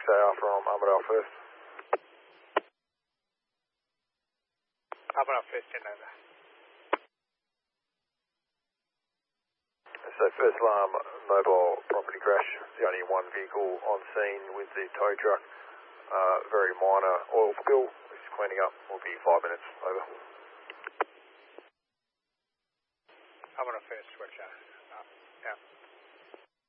6AR from Armadale First. Armadale First, 10 over. So first alarm, mobile property crash. The only one vehicle on scene with the tow truck. Very minor oil spill. It's cleaning up. Will be 5 minutes. Over. Armadale First, Roger. Yeah.